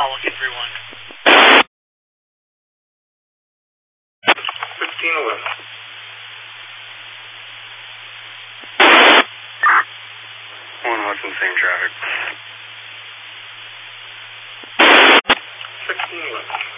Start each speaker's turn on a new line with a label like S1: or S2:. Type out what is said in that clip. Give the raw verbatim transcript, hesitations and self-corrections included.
S1: call looking three one.
S2: fifteen eleven.
S3: one Hudson, same traffic.
S2: sixteen eleven.